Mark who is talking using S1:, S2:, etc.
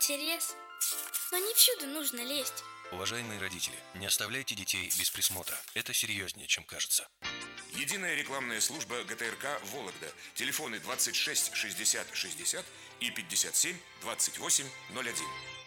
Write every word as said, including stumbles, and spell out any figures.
S1: интерес. Но не всюду нужно лезть.
S2: Уважаемые родители, не оставляйте детей без присмотра. Это серьезнее, чем кажется.
S3: Единая рекламная служба ГТРК «Вологда». Телефоны двадцать шесть шестьдесят шестьдесят и пятьдесят семь двадцать восемь ноль один.